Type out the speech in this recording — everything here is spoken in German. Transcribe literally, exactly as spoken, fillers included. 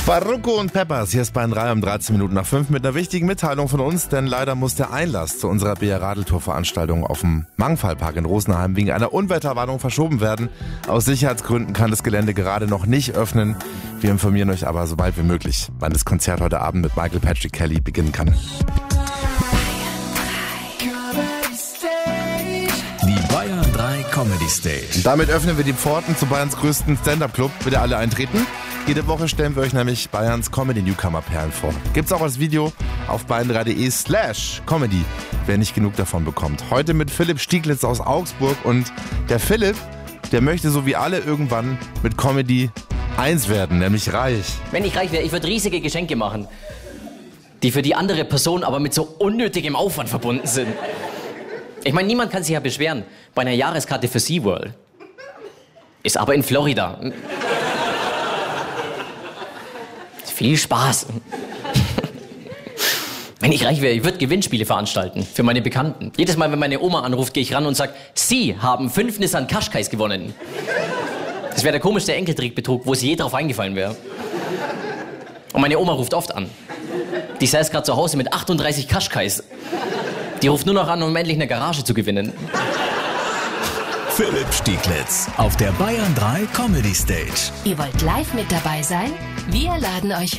Barrucco und Peppers, hier ist Bayern drei um dreizehn Minuten nach fünf mit einer wichtigen Mitteilung von uns, denn leider muss der Einlass zu unserer B R-Radeltour-Veranstaltung auf dem Mangfallpark in Rosenheim wegen einer Unwetterwarnung verschoben werden. Aus Sicherheitsgründen kann das Gelände gerade noch nicht öffnen. Wir informieren euch aber so bald wie möglich, wann das Konzert heute Abend mit Michael Patrick Kelly beginnen kann. Die Bayern drei Comedy Stage. Damit öffnen wir die Pforten zu Bayerns größten Stand-Up-Club. Bitte alle eintreten. Jede Woche stellen wir euch nämlich Bayerns Comedy-Newcomer-Perlen vor. Gibt's auch als Video auf bayern drei punkt de slash comedy, wer nicht genug davon bekommt. Heute mit Philipp Stieglitz aus Augsburg. Und der Philipp, der möchte so wie alle irgendwann mit Comedy eins werden, nämlich reich. Wenn ich reich wäre, ich würde riesige Geschenke machen, die für die andere Person aber mit so unnötigem Aufwand verbunden sind. Ich meine, niemand kann sich ja beschweren bei einer Jahreskarte für SeaWorld. Ist aber in Florida. Viel Spaß. Wenn ich reich wäre, ich würde Gewinnspiele veranstalten für meine Bekannten. Jedes Mal, wenn meine Oma anruft, gehe ich ran und sage, Sie haben fünf Nissan Qashqais gewonnen. Das wäre der komischste Enkeltrickbetrug, wo sie je drauf eingefallen wäre. Und meine Oma ruft oft an. Die saß gerade zu Hause mit achtunddreißig Qashqais. Die ruft nur noch an, um endlich eine Garage zu gewinnen. Philipp Stieglitz auf der Bayern drei Comedy Stage. Ihr wollt live mit dabei sein? Wir laden euch